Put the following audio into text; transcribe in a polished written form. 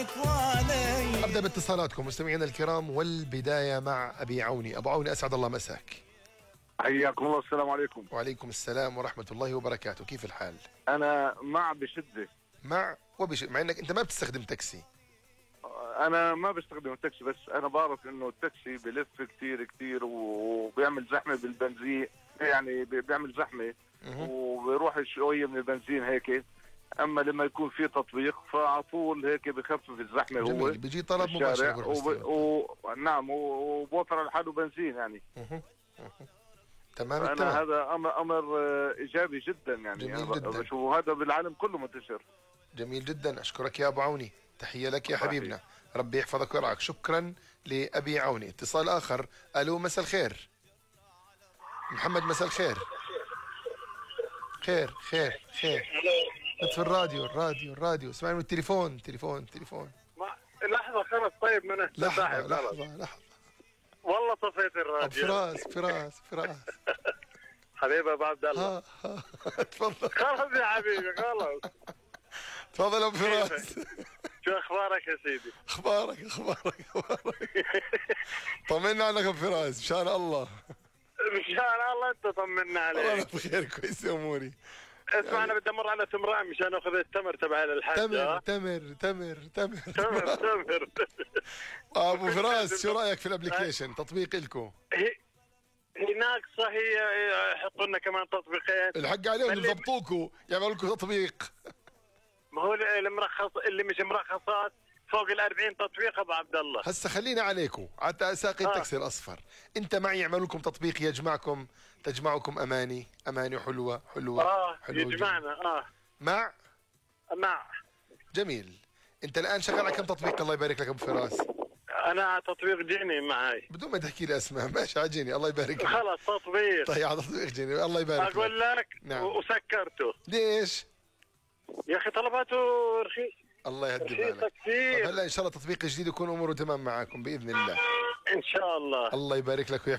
أبدأ باتصالاتكم مستمعينا الكرام، والبداية مع أبي عوني. أبو عوني أسعد الله مساك. حياكم الله، السلام عليكم. وعليكم السلام ورحمة الله وبركاته، كيف الحال؟ أنا مع بشدة. مع مع أنك أنت ما بتستخدم تاكسي. أنا ما بستخدم التاكسي، بس أنا بعرف إنه التاكسي بلف كتير وبيعمل زحمة بالبنزين، يعني بيعمل زحمة وبيروح شوية من البنزين هيك. أما لما يكون في تطبيق فعلى طول هيك بخفف الزحمة. جميل. هو بيجي طلب مباشر نعم، وبوفر على حاله بنزين يعني. تمام. أنا هذا أمر إيجابي جدا، يعني جميل أنا جدا. بشوفه هذا بالعالم كله منتشر. جميل جدا، أشكرك يا أبو عوني، تحية لك يا حبيبنا، ربي يحفظك ويرعاك. شكرا لأبي عوني. اتصال آخر. ألو، مساء الخير. محمد، مساء الخير. خير. في الراديو اسمعني من التليفون. لحظة خلص. طيب من لحظة والله طفيت الراديو. فراس حبيبي ابو عبد الله. تفضل. خلص يا حبيبي خلص. تفضل ابو فراس. شو اخبارك يا سيدي؟ اخبارك طمنا عنك ابو فراس. ان شاء الله انت طمنا عليك. والله بخير، كويس اموري. اسمع، انا بدي امر على تمران مشان اخذ التمر تبع الحج. تمر. ابو فراس، شو رايك في الابلكيشن؟ تطبيق لكم هي ناقصه، هي يحطوا لنا كمان تطبيقين. الحق عليهم يضبطوكوا، يعملوا لكم تطبيق. ما هو المرخص اللي مش مرخصات فوق ال40 تطبيق ابو عبد الله. هسه خلينا عليكم على ساقي التاكسي الاصفر. انت معي يعملوا لكم تطبيق تجمعكم اماني حلوه يجمعنا. مع جميل. انت الان شغال على كم تطبيق؟ الله يبارك لك ابو فراس. انا على تطبيق جيني معي، بدون ما تحكي لي اسماء. ماشي، على جيني. الله يبارك لك. خلص تطبيق. طيب على تطبيق جيني، الله يبارك اقول لك. نعم. وسكرته. ليش يا اخي طلباته رخيص. الله يهدي بالك. كثير. هلا ان شاء الله تطبيق جديد يكون اموره تمام معاكم باذن الله. ان شاء الله. الله يبارك لك